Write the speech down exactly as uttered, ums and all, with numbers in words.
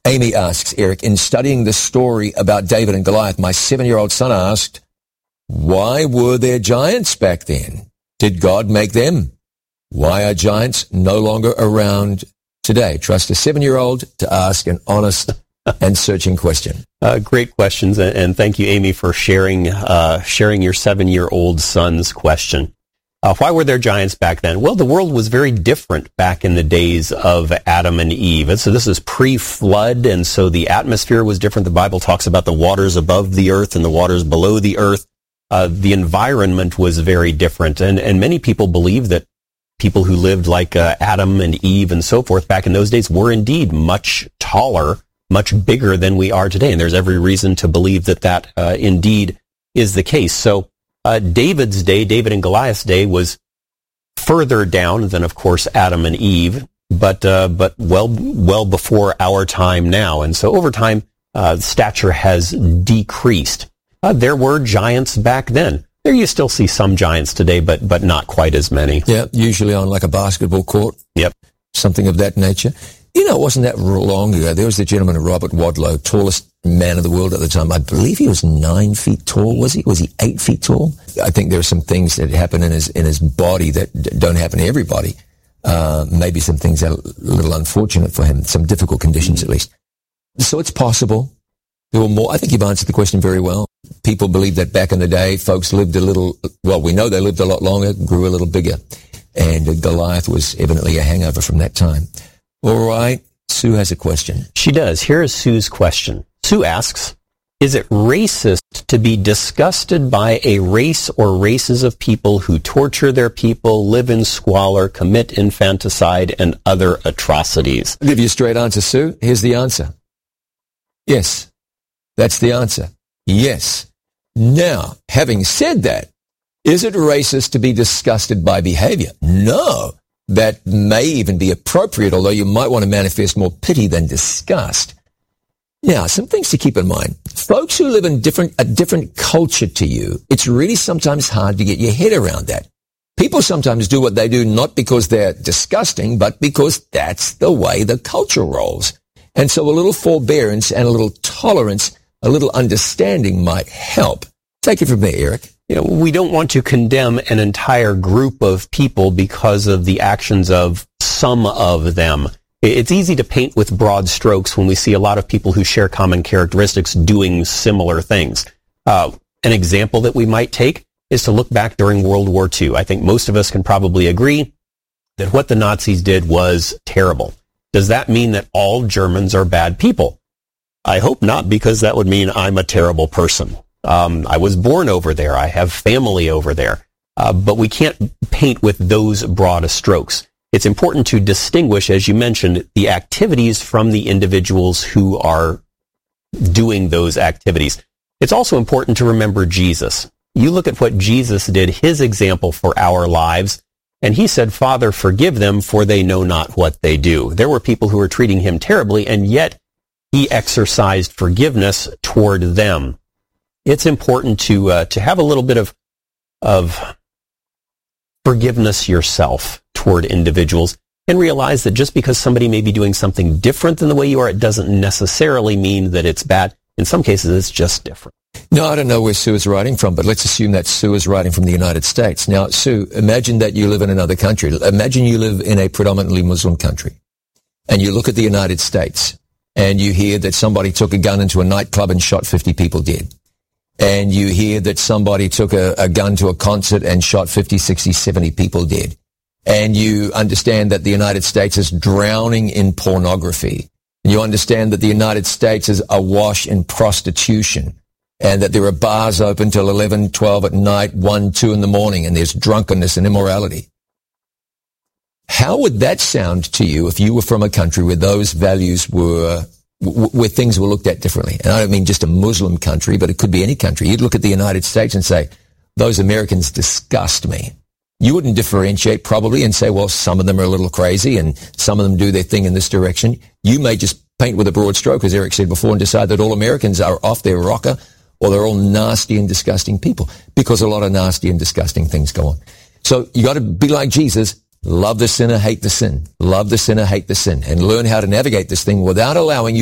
Amy asks, Eric, in studying the story about David and Goliath, my seven-year-old son asked, why were there giants back then? Did God make them? Why are giants no longer around today? Trust a seven-year-old to ask an honest and searching question. Uh, great questions, and thank you, Amy, for sharing uh, sharing your seven-year-old son's question. Uh, why were there giants back then? Well, the world was very different back in the days of Adam and Eve. And so this is pre-flood, and so the atmosphere was different. The Bible talks about the waters above the earth and the waters below the earth. Uh, the environment was very different, and, and many people believe that people who lived like uh, Adam and Eve and so forth back in those days were indeed much taller, much bigger than we are today. And there's every reason to believe that that uh, indeed is the case. So Uh, David's day, David and Goliath's day, was further down than, of course, Adam and Eve, but uh, but well well before our time now. And so over time, uh, stature has decreased. Uh, there were giants back then. There you still see some giants today, but but not quite as many. Yeah, usually on like a basketball court. Yep. Something of that nature. You know, it wasn't that long ago. There was the gentleman, Robert Wadlow, tallest man of the world at the time. I believe he was nine feet tall. Was he? Was he eight feet tall? I think there are some things that happen in his in his body that d- don't happen to everybody. Uh, maybe some things that are a little unfortunate for him. Some difficult conditions, at least. So it's possible. There were more. I think you've answered the question very well. People believe that back in the day, folks lived a little. Well, we know they lived a lot longer, grew a little bigger, and uh, Goliath was evidently a hangover from that time. All right. Sue has a question. She does. Here is Sue's question. Sue asks, is it racist to be disgusted by a race or races of people who torture their people, live in squalor, commit infanticide, and other atrocities? I'll give you a straight answer, Sue. Here's the answer. Yes. That's the answer. Yes. Now, having said that, is it racist to be disgusted by behavior? No. That may even be appropriate, although you might want to manifest more pity than disgust. Now, some things to keep in mind. Folks who live in different a different culture to you, it's really sometimes hard to get your head around that. People sometimes do what they do not because they're disgusting, but because that's the way the culture rolls. And so a little forbearance and a little tolerance, a little understanding might help. Take it from there, Eric. You know, we don't want to condemn an entire group of people because of the actions of some of them. It's easy to paint with broad strokes when we see a lot of people who share common characteristics doing similar things. Uh, an example that we might take is to look back during World War Two. I think most of us can probably agree that what the Nazis did was terrible. Does that mean that all Germans are bad people? I hope not, because that would mean I'm a terrible person. Um, I was born over there. I have family over there. Uh, but we can't paint with those broad strokes. It's important to distinguish, as you mentioned, the activities from the individuals who are doing those activities. It's also important to remember Jesus. You look at what Jesus did, his example for our lives, and he said, Father, forgive them, for they know not what they do. There were people who were treating him terribly, and yet he exercised forgiveness toward them. It's important to uh, to have a little bit of of forgiveness yourself toward individuals, and realize that just because somebody may be doing something different than the way you are, it doesn't necessarily mean that it's bad. In some cases, it's just different. No, I don't know where Sue is writing from, but let's assume that Sue is writing from the United States. Now, Sue, imagine that you live in another country. Imagine you live in a predominantly Muslim country, and you look at the United States, and you hear that somebody took a gun into a nightclub and shot fifty people dead. And you hear that somebody took a, a gun to a concert and shot fifty, sixty, seventy people dead. And you understand that the United States is drowning in pornography. And you understand that the United States is awash in prostitution, and that there are bars open till eleven, twelve at night, one, two in the morning, and there's drunkenness and immorality. How would that sound to you if you were from a country where those values were, where things were looked at differently? And I don't mean just a Muslim country, but it could be any country. You'd look at the United States and say, those Americans disgust me. You wouldn't differentiate probably and say, well, some of them are a little crazy and some of them do their thing in this direction. You may just paint with a broad stroke, as Eric said before, and decide that all Americans are off their rocker, or they're all nasty and disgusting people, because a lot of nasty and disgusting things go on. So you got to be like Jesus. Love the sinner, hate the sin. Love the sinner, hate the sin, and learn how to navigate this thing without allowing you